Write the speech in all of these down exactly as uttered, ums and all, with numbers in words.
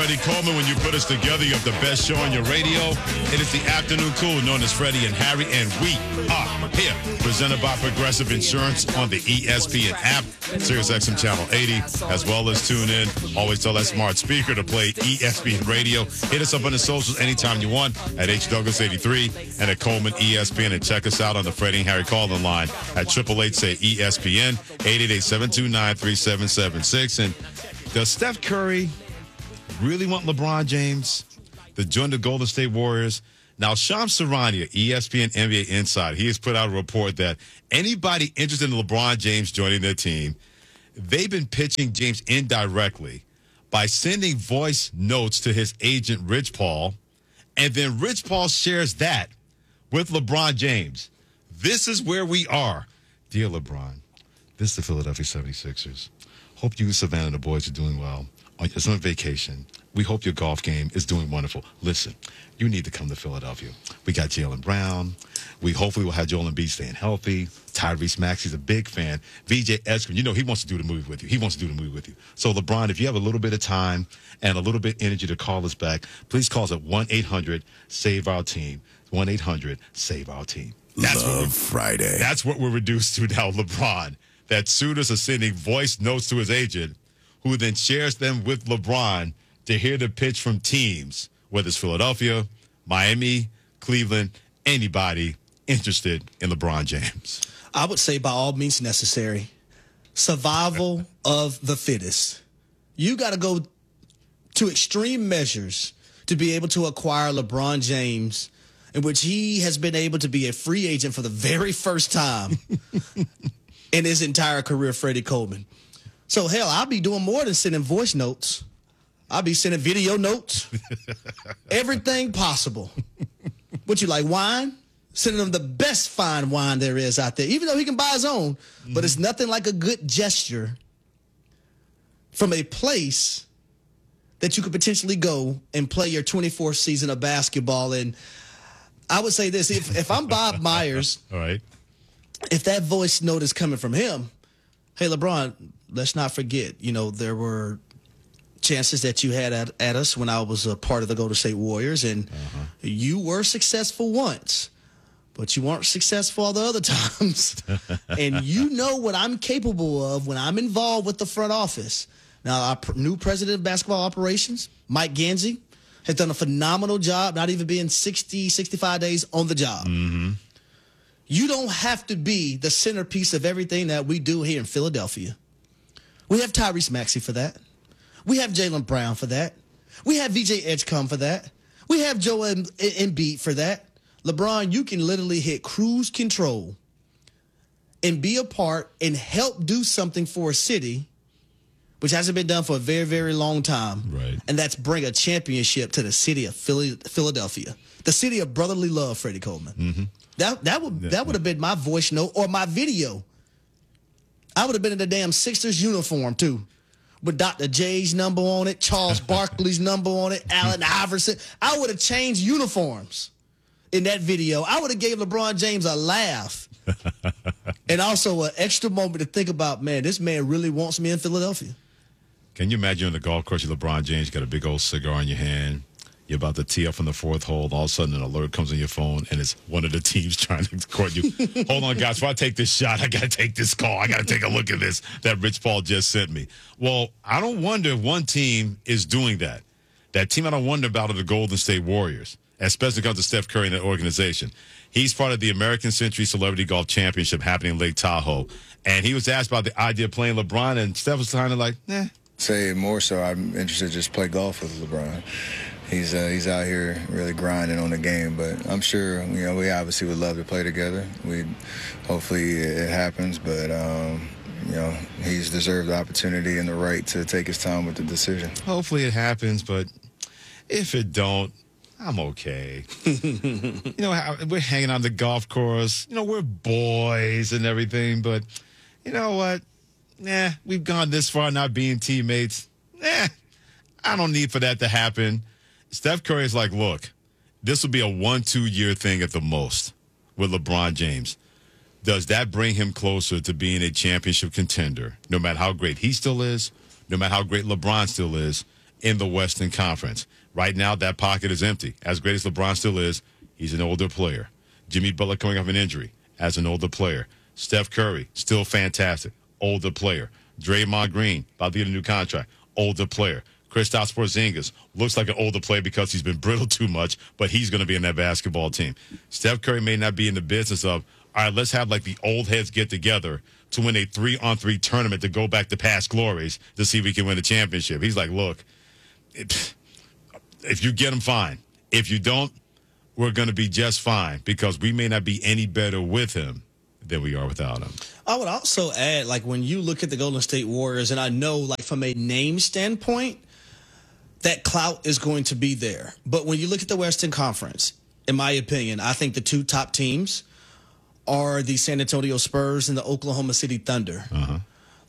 Freddie Coleman. When you put us together, you have the best show on your radio. It is the Afternoon Cool, known as Freddie and Harry, and we are here. Presented by Progressive Insurance on the E S P N app, Sirius X M Channel eighty, as well as tune in. Always tell that smart speaker to play E S P N Radio. Hit us up on the socials anytime you want at H Douglas eighty-three and at Coleman E S P N. And check us out on the Freddie and Harry call-in line at triple eight say E S P N, eight eight eight, seven two nine, three seven seven six. And does Steph Curry really want LeBron James to join the Golden State Warriors? Now, Shams Charania, E S P N N B A Insider, he has put out a report that anybody interested in LeBron James joining their team, they've been pitching James indirectly by sending voice notes to his agent, Rich Paul, and then Rich Paul shares that with LeBron James. This is where we are. Dear LeBron, this is the Philadelphia seventy-sixers. Hope you and Savannah and the boys are doing well. It's on vacation. We hope your golf game is doing wonderful. Listen, you need to come to Philadelphia. We got Jaylen Brown. We hopefully will have Joel Embiid staying healthy. Tyrese Maxey's a big fan. V J Eskridge, you know he wants to do the movie with you. He wants to do the movie with you. So, LeBron, if you have a little bit of time and a little bit of energy to call us back, please call us at one eight hundred save our team. one eight hundred save our team. That's Love what Friday. That's what we're reduced to now, LeBron. That suitors are sending voice notes to his agent, who then shares them with LeBron to hear the pitch from teams, whether it's Philadelphia, Miami, Cleveland, anybody interested in LeBron James. I would say by all means necessary. Survival of the fittest. You got to go to extreme measures to be able to acquire LeBron James, in which he has been able to be a free agent for the very first time in his entire career, Freddie Coleman. So, hell, I'll be doing more than sending voice notes. I'll be sending video notes. Everything possible. What you like, wine? Sending him the best fine wine there is out there, even though he can buy his own. Mm-hmm. But it's nothing like a good gesture from a place that you could potentially go and play your twenty-fourth season of basketball. And I would say this, if, if I'm Bob Myers, all right, if that voice note is coming from him, hey, LeBron, let's not forget, you know, there were chances that you had at, at us when I was a part of the Golden State Warriors, and uh-huh. you were successful once, but you weren't successful all the other times. And you know what I'm capable of when I'm involved with the front office. Now, our new president of basketball operations, Mike Gansey, has done a phenomenal job, not even being sixty, sixty-five days on the job. Mm-hmm. You don't have to be the centerpiece of everything that we do here in Philadelphia. We have Tyrese Maxey for that. We have Jaylen Brown for that. We have V J Edgecombe for that. We have Joel Embiid for that. LeBron, you can literally hit cruise control and be a part and help do something for a city, which hasn't been done for a very, very long time. Right. And that's bring a championship to the city of Philly, Philadelphia, the city of brotherly love, Freddie Coleman. Mm-hmm. That that would that would have been my voice note or my video. I would have been in the damn Sixers uniform too, with Doctor J's number on it, Charles Barkley's number on it, Allen Iverson. I would have changed uniforms in that video. I would have gave LeBron James a laugh and also an extra moment to think about, man, this man really wants me in Philadelphia. Can you imagine on the golf course, you LeBron James, you got a big old cigar in your hand. You're about to tee up from the fourth hole. All of a sudden, an alert comes on your phone, and it's one of the teams trying to court you. Hold on, guys. Before I take this shot, I got to take this call. I got to take a look at this that Rich Paul just sent me. Well, I don't wonder if one team is doing that. That team I don't wonder about are the Golden State Warriors, especially because of Steph Curry and that organization. He's part of the American Century Celebrity Golf Championship happening in Lake Tahoe. And he was asked about the idea of playing LeBron, and Steph was kind of like, nah. Say more so, I'm interested to just play golf with LeBron. He's uh, he's out here really grinding on the game, but I'm sure, you know, we obviously would love to play together. We hopefully it happens, but um, you know, he's deserved the opportunity and the right to take his time with the decision. Hopefully it happens, but if it don't, I'm okay. You know, we're hanging on the golf course. You know, we're boys and everything, but you know what? Nah, we've gone this far not being teammates. Nah, I don't need for that to happen. Steph Curry is like, look, this will be a one, two-year thing at the most with LeBron James. Does that bring him closer to being a championship contender, no matter how great he still is, no matter how great LeBron still is? in the Western Conference. Right now, that pocket is empty. As great as LeBron still is, he's an older player. Jimmy Butler coming off an injury as an older player. Steph Curry, still fantastic, older player. Draymond Green, about to get a new contract, older player. Kristaps Porzingis looks like an older player because he's been brittle too much, but he's going to be in that basketball team. Steph Curry may not be in the business of, all right, let's have like the old heads get together to win a three-on-three tournament to go back to past glories to see if we can win a championship. He's like, look, it, if you get them, fine. If you don't, we're going to be just fine because we may not be any better with him than we are without him. I would also add, like, when you look at the Golden State Warriors, and I know, like, from a name standpoint, that clout is going to be there. But when you look at the Western Conference, in my opinion, I think the two top teams are the San Antonio Spurs and the Oklahoma City Thunder. Uh-huh.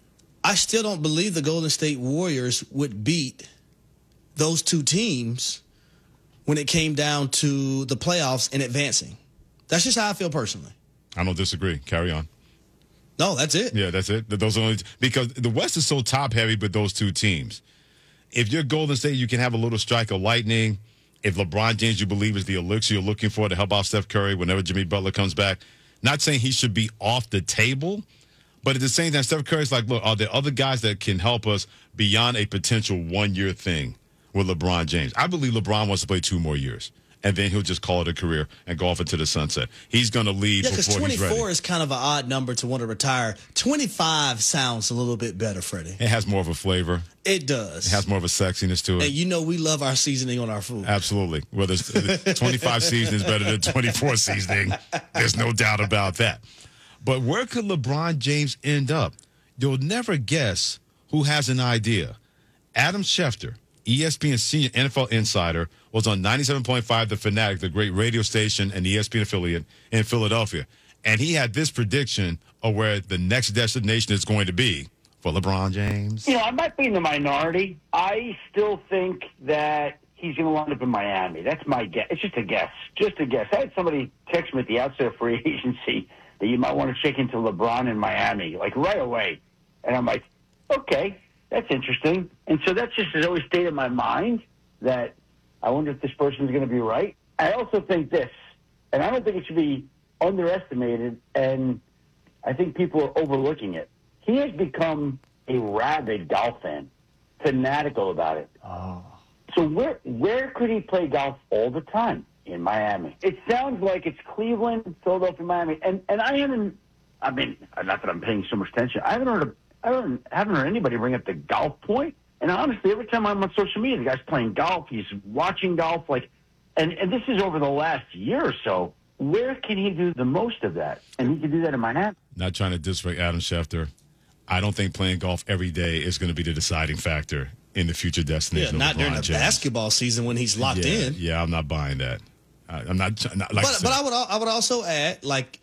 I still don't believe the Golden State Warriors would beat those two teams when it came down to the playoffs and advancing. That's just how I feel personally. I don't disagree. Carry on. No, that's it. Yeah, that's it. Those are only because the West is so top heavy with those two teams. If you're Golden State, you can have a little strike of lightning. If LeBron James, you believe, is the elixir you're looking for to help out Steph Curry whenever Jimmy Butler comes back. Not saying he should be off the table, but at the same time, Steph Curry's like, look, are there other guys that can help us beyond a potential one-year thing with LeBron James? I believe LeBron wants to play two more years, and then he'll just call it a career and go off into the sunset. He's going to leave yeah, before he's ready. twenty-four is kind of an odd number to want to retire. twenty-five sounds a little bit better, Freddie. It has more of a flavor. It does. It has more of a sexiness to it. And you know we love our seasoning on our food. Absolutely. Whether it's twenty-five seasoning is better than twenty-four seasoning. There's no doubt about that. But where could LeBron James end up? You'll never guess who has an idea. Adam Schefter, E S P N senior N F L insider, was on ninety-seven point five The Fanatic, the great radio station and E S P N affiliate in Philadelphia. And he had this prediction of where the next destination is going to be for LeBron James. You know, I might be in the minority. I still think that he's going to wind up in Miami. That's my guess. It's just a guess. Just a guess. I had somebody text me at the outset of free agency that you might want to check into LeBron in Miami, like right away. And I'm like, okay, that's interesting. And so that's just has always stayed in my mind that I wonder if this person is going to be right. I also think this, and I don't think it should be underestimated, and I think people are overlooking it. He has become a rabid golf fan, fanatical about it. Oh. So where where could he play golf all the time? In Miami. It sounds like it's Cleveland, Philadelphia, Miami, and and I haven't. I mean, not that I'm paying so much attention. I haven't heard. Of, I haven't, haven't heard anybody bring up the golf point. And honestly, every time I'm on social media, the guy's playing golf. He's watching golf, like, and and this is over the last year or so. Where can he do the most of that? And he can do that in Miami. Not trying to disrespect Adam Schefter. I don't think playing golf every day is going to be the deciding factor in the future destination. Yeah, of not during the James. basketball season when he's locked yeah, in. Yeah, I'm not buying that. I, I'm not. not like but but I would I would also add, like,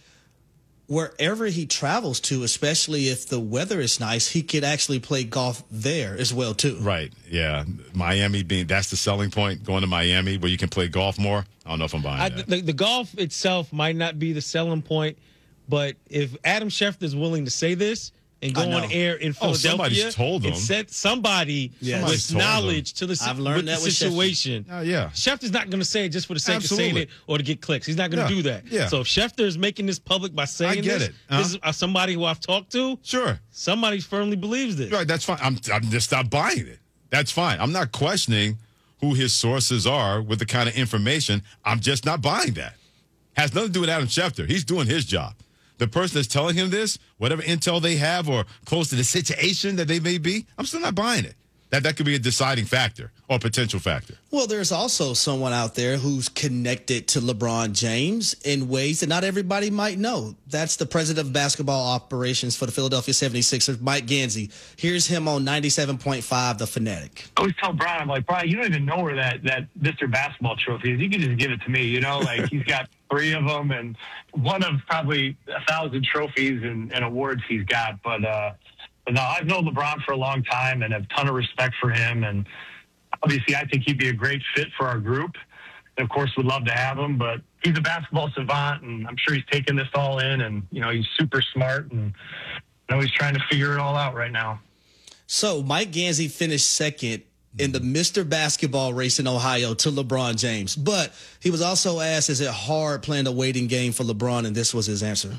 wherever he travels to, especially if the weather is nice, he could actually play golf there as well too. Right. Yeah. Miami being that's the selling point. Going to Miami where you can play golf more. I don't know if I'm buying I, that. The, the golf itself might not be the selling point, but if Adam Schefter is willing to say this and go on air in Oh, Philadelphia, somebody's told him. and set somebody Yes. with Somebody's told knowledge to the, I've learned with that the with Schefter. situation. Oh, yeah. Schefter's not going to say it just for the sake Absolutely. of saying it or to get clicks. He's not going to Yeah. do that. Yeah. So if Schefter is making this public by saying I get this, it. Uh-huh. this is uh, somebody who I've talked to. Sure. Somebody firmly believes this. Right. That's fine. I'm. I'm just not buying it. That's fine. I'm not questioning who his sources are with the kind of information. I'm just not buying that. Has nothing to do with Adam Schefter. He's doing his job. The person that's telling him this, whatever intel they have or close to the situation that they may be, I'm still not buying it. That that could be a deciding factor or potential factor. Well, there's also someone out there who's connected to LeBron James in ways that not everybody might know. That's the president of basketball operations for the Philadelphia seventy-sixers, Mike Gansey. Here's him on ninety-seven point five The Fanatic. I always tell Brian, I'm like, Brian, you don't even know where that, that Mister Basketball trophy is. You can just give it to me, you know? Like, he's got three of them and one of probably a thousand trophies and, and awards he's got. But, uh, but no, I've known LeBron for a long time and have a ton of respect for him. And obviously, I think he'd be a great fit for our group. And of course, would love to have him, but he's a basketball savant, and I'm sure he's taking this all in. And, you know, he's super smart, and I know he's trying to figure it all out right now. So Mike Gansey finished second in the Mister Basketball race in Ohio to LeBron James. But he was also asked, is it hard playing a waiting game for LeBron? And this was his answer.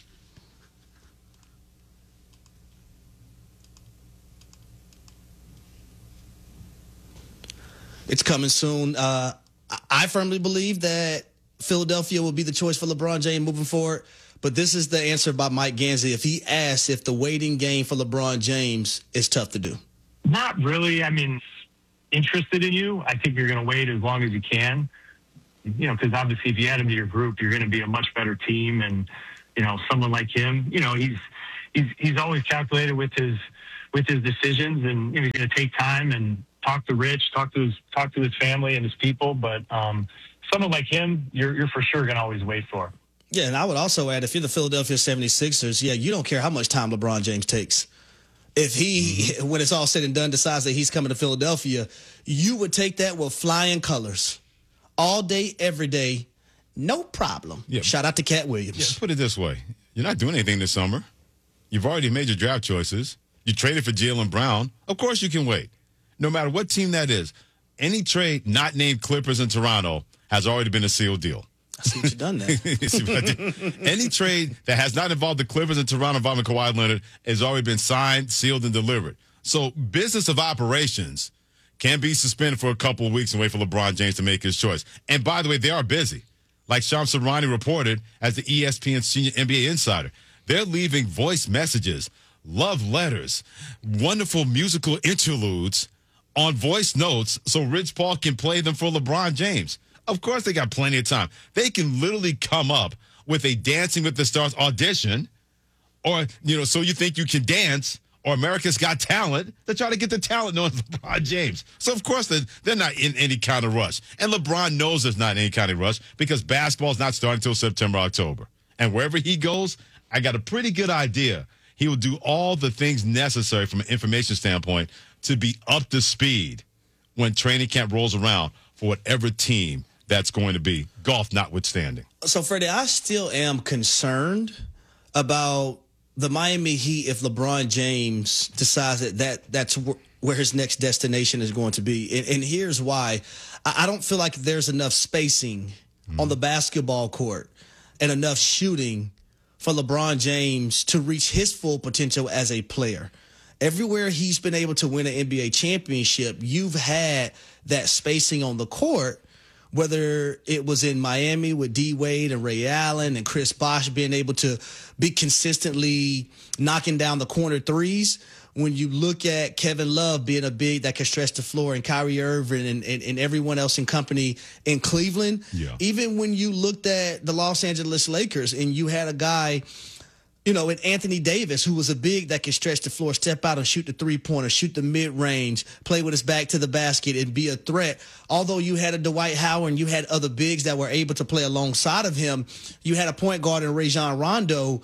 It's coming soon. Uh, I firmly believe that Philadelphia will be the choice for LeBron James moving forward. But this is the answer by Mike Gansey. If he asks if the waiting game for LeBron James is tough to do. Not really. I mean, interested in you. I think you're going to wait as long as you can. You know, because obviously if you add him to your group, you're going to be a much better team. And, you know, someone like him, you know, he's he's he's always calculated with his with his decisions, and you know, he's going to take time and talk to Rich, talk to his talk to his family and his people. But um, someone like him, you're you're for sure going to always wait for. Yeah, and I would also add, if you're the Philadelphia seventy-sixers, yeah, you don't care how much time LeBron James takes. If he, mm-hmm. when it's all said and done, decides that he's coming to Philadelphia, you would take that with flying colors. All day, every day, no problem. Yeah. Shout out to Cat Williams. Yeah, put it this way. You're not doing anything this summer. You've already made your draft choices. You traded for Jaylen Brown. Of course you can wait. No matter what team that is. Any trade not named Clippers in Toronto has already been a sealed deal. I see what you've done there. Any trade that has not involved the Clippers in Toronto involving Kawhi Leonard has already been signed, sealed, and delivered. So business of operations can be suspended for a couple of weeks and wait for LeBron James to make his choice. And by the way, they are busy. Like Shams Charania reported as the E S P N senior N B A insider. They're leaving voice messages, love letters, wonderful musical interludes on voice notes so Rich Paul can play them for LeBron James. Of course they got plenty of time. They can literally come up with a Dancing with the Stars audition, or, you know, So You Think You Can Dance, or America's Got Talent, to try to get the talent known as LeBron James. So, of course, they're, they're not in any kind of rush. And LeBron knows there's not any kind of rush because basketball's not starting until September, October. And wherever he goes, I got a pretty good idea. He will do all the things necessary from an information standpoint to be up to speed when training camp rolls around for whatever team that's going to be, golf notwithstanding. So, Freddie, I still am concerned about the Miami Heat if LeBron James decides that, that that's wh- where his next destination is going to be. And, and here's why. I, I don't feel like there's enough spacing mm. on the basketball court and enough shooting for LeBron James to reach his full potential as a player. Everywhere he's been able to win an N B A championship, you've had that spacing on the court, whether it was in Miami with D. Wade and Ray Allen and Chris Bosh being able to be consistently knocking down the corner threes. When you look at Kevin Love being a big that can stretch the floor, and Kyrie Irving and, and, and everyone else in company in Cleveland, yeah. Even when you looked at the Los Angeles Lakers and you had a guy, you know, in Anthony Davis, who was a big that could stretch the floor, step out and shoot the three-pointer, shoot the mid-range, play with his back to the basket and be a threat. Although you had a Dwight Howard and you had other bigs that were able to play alongside of him, you had a point guard in Rajon Rondo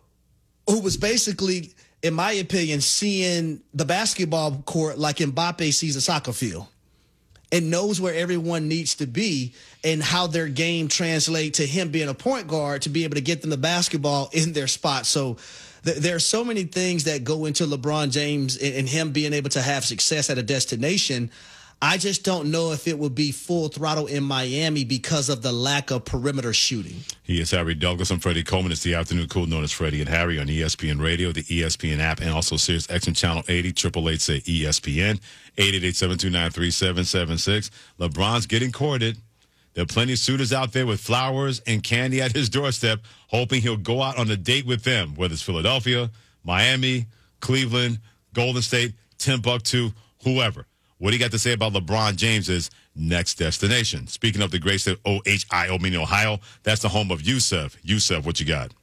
who was basically, in my opinion, seeing the basketball court like Mbappe sees a soccer field, and knows where everyone needs to be and how their game translates to him being a point guard to be able to get them the basketball in their spot. So th- there are so many things that go into LeBron James and, and him being able to have success at a destination. I just don't know if it would be full throttle in Miami because of the lack of perimeter shooting. He is Harry Douglas. I'm Freddie Coleman. It's the Afternoon Cool, known as Freddie and Harry, on E S P N Radio, the E S P N app, and also Sirius X M Channel eighty, triple eight say E S P N, eight eight eight, seven two nine, three seven seven six. LeBron's getting courted. There are plenty of suitors out there with flowers and candy at his doorstep, hoping he'll go out on a date with them, whether it's Philadelphia, Miami, Cleveland, Golden State, Timbuktu, whoever. What do you got to say about LeBron James's next destination? Speaking of the great state of O H I O, meaning Ohio, that's the home of Yusuf. Yusuf, what you got?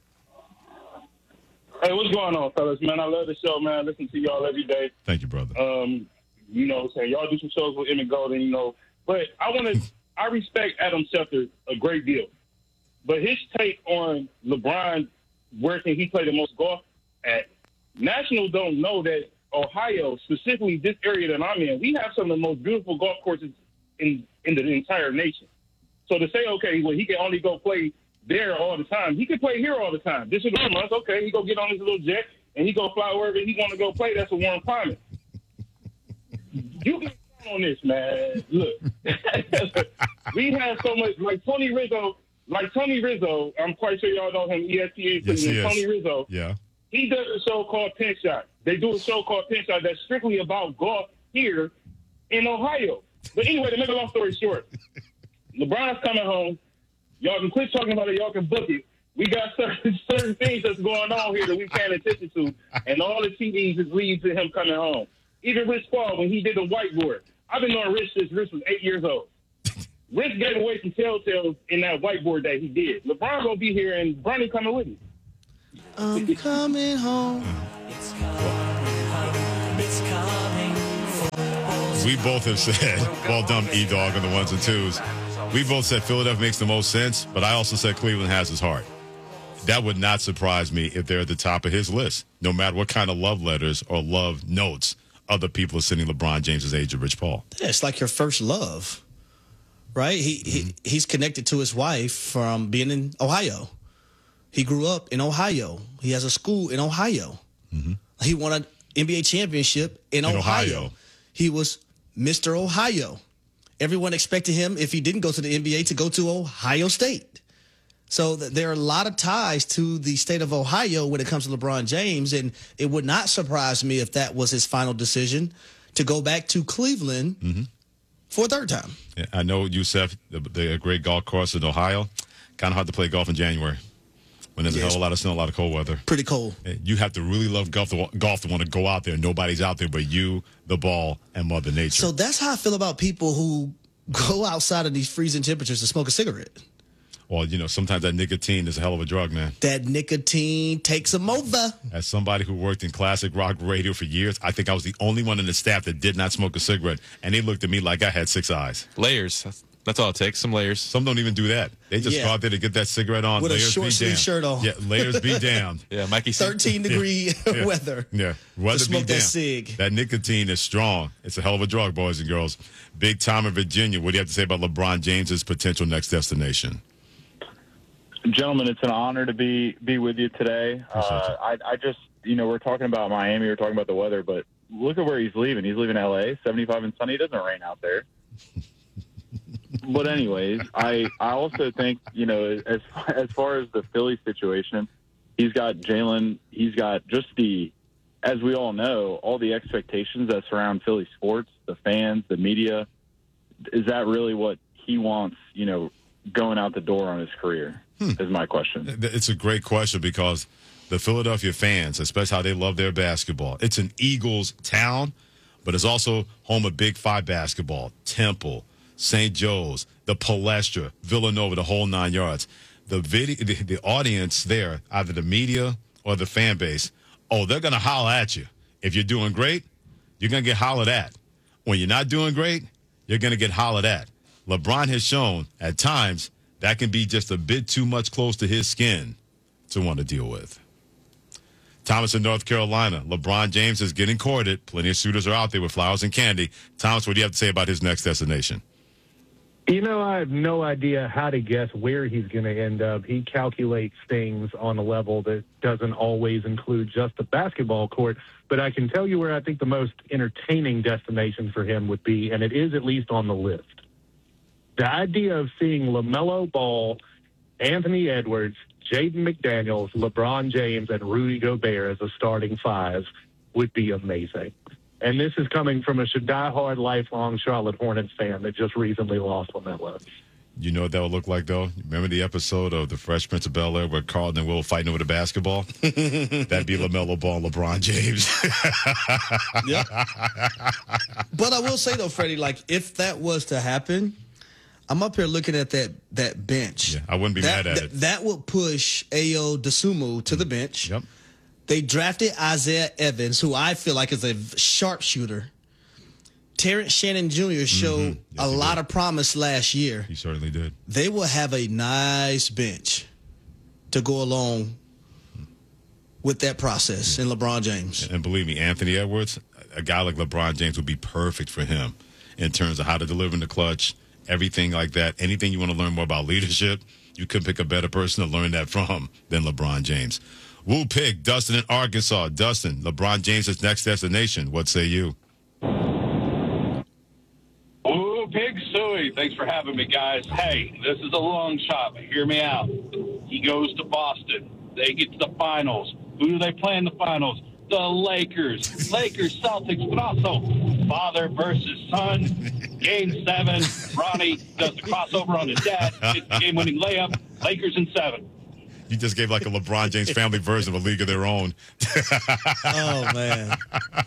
Hey, what's going on, fellas? Man, I love the show, man. I listen to y'all every day. Thank you, brother. Um, you know, saying y'all do some shows with Emmett Golden, you know. But I want to, I respect Adam Schefter a great deal. But his take on LeBron, where can he play the most golf at? Nationals don't know that Ohio, specifically this area that I'm in, we have some of the most beautiful golf courses in, in the entire nation. So to say, okay, well, he can only go play there all the time. He can play here all the time. This is the month. Okay, he go get on his little jet and he go fly wherever he want to go play. That's a warm climate. You can on this, man. Look, we have so much, like Tony Rizzo, like Tony Rizzo, I'm quite sure y'all know him, E S P N, Yes, he is. Tony Rizzo. Yeah. He does a show called Pin Shot. They do a show called Pin Shot that's strictly about golf here in Ohio. But anyway, to make a long story short, LeBron's coming home. Y'all can quit talking about it. Y'all can book it. We got certain, certain things that's going on here that we can't attention to, and all the T Vs is leading to him coming home. Even Rich Paul, when he did the whiteboard. I've been knowing Rich since Rich was eight years old. Rich gave away some telltales in that whiteboard that he did. LeBron gonna be here, and Bronny coming with him. I'm coming home. We both have said, well done, E-Dog, on the ones and twos. We both said Philadelphia makes the most sense, but I also said Cleveland has his heart. That would not surprise me if they're at the top of his list, no matter what kind of love letters or love notes other people are sending LeBron James' age of Rich Paul. Yeah, it's like your first love, right? He, mm-hmm. he He's connected to his wife from being in Ohio. He grew up in Ohio. He has a school in Ohio. Mm-hmm. He won an N B A championship in, in Ohio. Ohio. He was Mister Ohio. Everyone expected him, if he didn't go to the N B A, to go to Ohio State. So th- there are a lot of ties to the state of Ohio when it comes to LeBron James, and it would not surprise me if that was his final decision to go back to Cleveland mm-hmm. for a third time. Yeah, I know, Youssef, the, the great golf course in Ohio, kind of hard to play golf in January when there's yes. a hell of a lot of snow, a lot of cold weather. Pretty cold. You have to really love golf to, golf to want to go out there. Nobody's out there but you, the ball, and Mother Nature. So that's how I feel about people who go outside of these freezing temperatures to smoke a cigarette. Well, you know, sometimes that nicotine is a hell of a drug, man. That nicotine takes them over. As somebody who worked in classic rock radio for years, I think I was the only one in the staff that did not smoke a cigarette, and they looked at me like I had six eyes. Layers. That's, that's all it takes, some layers. Some don't even do that. They just yeah. go out there to get that cigarette on. With layers a short sleeve shirt on. Yeah, layers be damned. Yeah, Mikey. thirteen degree yeah. weather. Yeah, weather to smoke be damned. That cig. That nicotine is strong. It's a hell of a drug, boys and girls. Big time in Virginia. What do you have to say about LeBron James's potential next destination? Gentlemen, it's an honor to be be with you today. Uh, I, I just, you know, we're talking about Miami, we're talking about the weather, but look at where he's leaving. He's leaving L A, seventy-five and sunny. It doesn't rain out there. But anyways, I I also think, you know, as as far as the Philly situation, he's got Jalen, he's got just the, as we all know, all the expectations that surround Philly sports, the fans, the media. Is that really what he wants, you know, going out the door on his career? Hmm. Is my question. It's a great question because the Philadelphia fans, especially how they love their basketball, it's an Eagles town, but it's also home of Big Five basketball, Temple, Saint Joe's, the Palestra, Villanova, the whole nine yards. The video, the, the audience there, either the media or the fan base, oh, they're going to holler at you. If you're doing great, you're going to get hollered at. When you're not doing great, you're going to get hollered at. LeBron has shown at times that can be just a bit too much close to his skin to want to deal with. Thomas in North Carolina. LeBron James is getting courted. Plenty of suitors are out there with flowers and candy. Thomas, what do you have to say about his next destination? You know, I have no idea how to guess where he's going to end up. He calculates things on a level that doesn't always include just the basketball court. But I can tell you where I think the most entertaining destination for him would be, and it is at least on the list. The idea of seeing LaMelo Ball, Anthony Edwards, Jaden McDaniels, LeBron James, and Rudy Gobert as a starting five would be amazing. And this is coming from a die-hard, lifelong Charlotte Hornets fan that just recently lost LaMelo. You know what that would look like, though? Remember the episode of The Fresh Prince of Bel-Air where Carlton and Will fighting over the basketball? That'd be LaMelo Ball and LeBron James. Yeah. But I will say, though, Freddie, like, if that was to happen, I'm up here looking at that that bench. Yeah, I wouldn't be that, mad at th- it. That would push Ayo Dosunmu to the bench. Yep. They drafted Isaiah Evans, who I feel like is a sharpshooter. Terrence Shannon Junior showed mm-hmm. yes, a lot did. of promise last year. He certainly did. They will have a nice bench to go along with that process in LeBron James. And believe me, Anthony Edwards, a guy like LeBron James would be perfect for him in terms of how to deliver in the clutch, everything like that. Anything you want to learn more about leadership, you couldn't pick a better person to learn that from than LeBron James. Woo Pig, Dustin in Arkansas. Dustin, LeBron James' next destination. What say you? Yo, Pig Suey. Thanks for having me, guys. Hey, this is a long shot, but hear me out. He goes to Boston. They get to the finals. Who do they play in the finals? The Lakers. Lakers, Celtics, but also father versus son. Game seven. Ronnie does the crossover on his dad. It's the game-winning layup. Lakers in seven. You just gave like a LeBron James family version of a league of their own. Oh, man.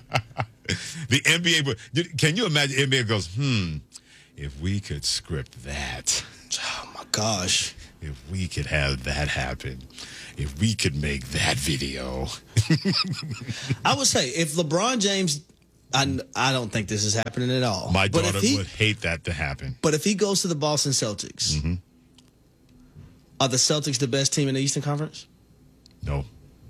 The N B A, can you imagine N B A goes, hmm, if we could script that. Oh, my gosh. If we could have that happen. If we could make that video. I would say if LeBron James, I, I don't think this is happening at all. My But daughter if he- would hate that to happen. But if he goes to the Boston Celtics, Mm-hmm. are the Celtics the best team in the Eastern Conference? No.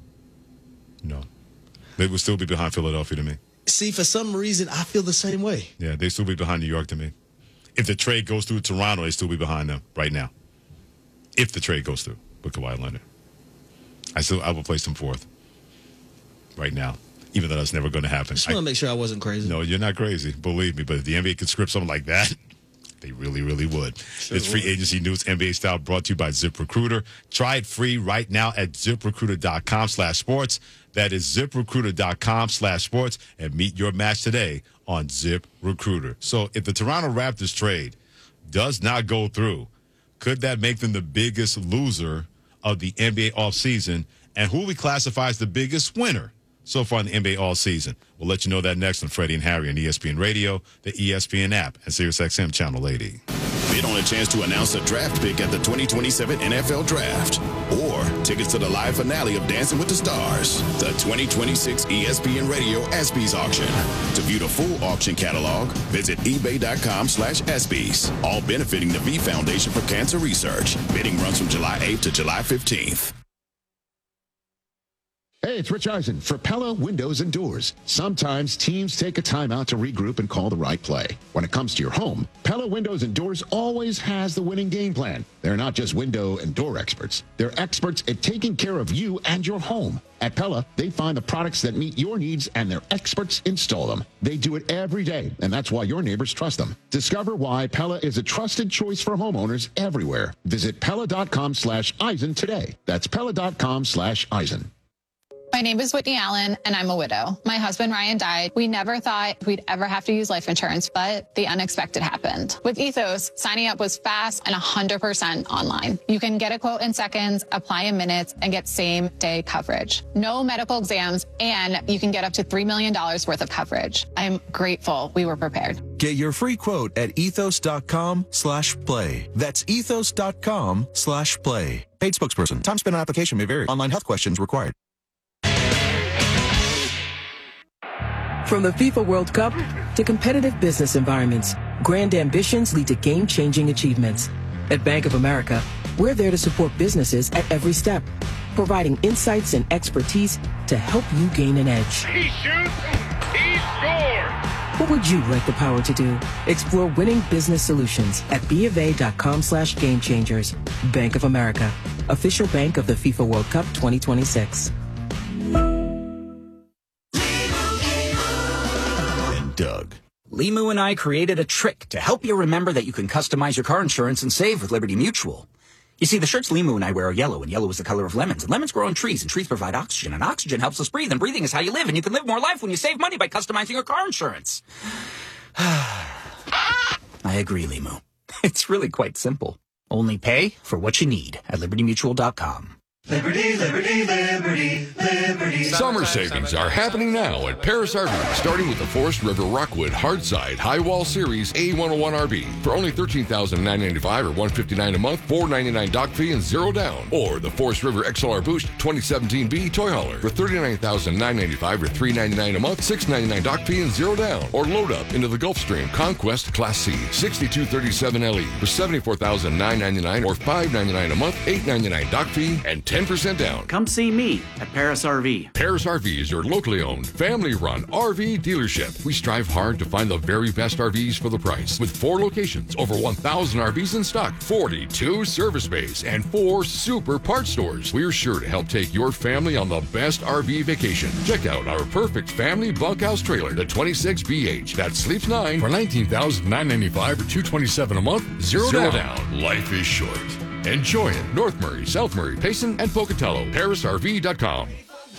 No. They would still be behind Philadelphia to me. See, for some reason, I feel the same way. Yeah, they still be behind New York to me. If the trade goes through Toronto, they still be behind them right now. If the trade goes through with Kawhi Leonard. I still I will place them fourth right now, even though that's never going to happen. Just want to make sure I wasn't crazy. No, you're not crazy. Believe me. But if the N B A could script something like that, they really, really would. Sure This free would. agency news, N B A style, brought to you by ZipRecruiter. Try it free right now at ZipRecruiter.com slash sports. That is ZipRecruiter.com slash sports. And meet your match today on ZipRecruiter. So if the Toronto Raptors trade does not go through, could that make them the biggest loser of the N B A offseason? And who we classify as the biggest winner so far in the N B A all season? We'll let you know that next on Freddie and Harry on E S P N Radio, the E S P N app, and SiriusXM Channel eighty. Bid on a chance to announce a draft pick at the twenty twenty-seven N F L Draft. Or tickets to the live finale of Dancing with the Stars. The twenty twenty-six E S P N Radio ESPYs auction. To view the full auction catalog, visit ebay.com slash ESPYs. All benefiting the V Foundation for Cancer Research. Bidding runs from July eighth to July fifteenth. Hey, it's Rich Eisen for Pella Windows and Doors. Sometimes teams take a timeout to regroup and call the right play. When it comes to your home, Pella Windows and Doors always has the winning game plan. They're not just window and door experts. They're experts at taking care of you and your home. At Pella, they find the products that meet your needs and their experts install them. They do it every day, and that's why your neighbors trust them. Discover why Pella is a trusted choice for homeowners everywhere. Visit Pella.com slash Eisen today. That's Pella.com slash Eisen. My name is Whitney Allen, and I'm a widow. My husband, Ryan, died. We never thought we'd ever have to use life insurance, but the unexpected happened. With Ethos, signing up was fast and one hundred percent online. You can get a quote in seconds, apply in minutes, and get same-day coverage. No medical exams, and you can get up to three million dollars worth of coverage. I'm grateful we were prepared. Get your free quote at ethos.com slash play. That's ethos.com slash play. Paid spokesperson. Time spent on application may vary. Online health questions required. From the FIFA World Cup to competitive business environments, grand ambitions lead to game-changing achievements. At Bank of America, we're there to support businesses at every step, providing insights and expertise to help you gain an edge. He shoots, he scores! What would you like the power to do? Explore winning business solutions at BofA.com slash game changers. Bank of America, official bank of the FIFA World Cup twenty twenty-six. Doug. Limu and I created a trick to help you remember that you can customize your car insurance and save with Liberty Mutual. You see, the shirts Limu and I wear are yellow, and yellow is the color of lemons. And lemons grow on trees, and trees provide oxygen, and oxygen helps us breathe, and breathing is how you live, and you can live more life when you save money by customizing your car insurance. I agree, Limu. It's really quite simple. Only pay for what you need at liberty mutual dot com. Liberty, liberty, liberty, liberty. Summer savings are happening now at Paris R V, starting with the Forest River Rockwood Hardside High Wall Series A one oh one R V for only thirteen thousand nine hundred ninety-five dollars or one hundred fifty-nine dollars a month, four hundred ninety-nine dollars dock fee and zero down. Or the Forest River X L R Boost twenty seventeen B Toy Hauler for thirty-nine thousand nine hundred ninety-five dollars or three hundred ninety-nine dollars a month, six hundred ninety-nine dollars dock fee and zero down. Or load up into the Gulfstream Conquest Class C sixty-two thirty-seven L E for seventy-four thousand nine hundred ninety-nine dollars or five hundred ninety-nine dollars a month, eight hundred ninety-nine dollars dock fee and ten ten percent down. Come see me at Paris R V. Paris R V is your locally owned, family-run R V dealership. We strive hard to find the very best R Vs for the price. With four locations, over one thousand R Vs in stock, forty-two service bays, and four super parts stores, we're sure to help take your family on the best R V vacation. Check out our perfect family bunkhouse trailer, the twenty-six B H, that sleeps nine for nineteen thousand nine hundred ninety-five dollars or two hundred twenty-seven dollars a month. Zero, Zero down. down. Life is short. Enjoy it. North Murray, South Murray, Payson, and Pocatello. Paris R V dot com.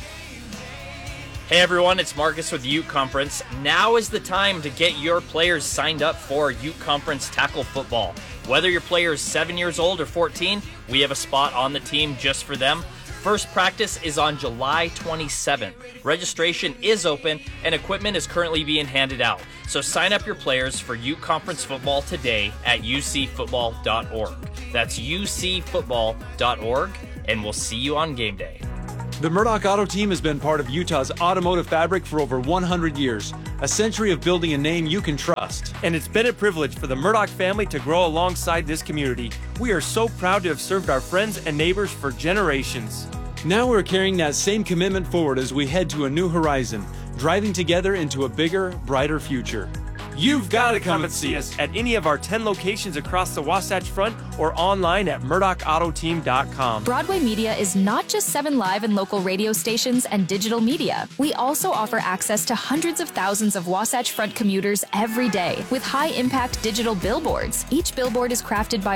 Hey everyone, it's Marcus with Ute Conference. Now is the time to get your players signed up for Ute Conference Tackle Football. Whether your player is seven years old or fourteen, we have a spot on the team just for them. First practice is on July twenty-seventh. Registration is open and equipment is currently being handed out. So sign up your players for Ute Conference Football today at u c football dot org. That's u c football dot org, and we'll see you on game day. The Murdoch Auto Team has been part of Utah's automotive fabric for over one hundred years, a century of building a name you can trust. And it's been a privilege for the Murdoch family to grow alongside this community. We are so proud to have served our friends and neighbors for generations. Now we're carrying that same commitment forward as we head to a new horizon, driving together into a bigger, brighter future. You've got to come and see us at any of our ten locations across the Wasatch Front or online at murdoch auto team dot com. Broadway Media is not just seven live and local radio stations and digital media. We also offer access to hundreds of thousands of Wasatch Front commuters every day with high-impact digital billboards. Each billboard is crafted by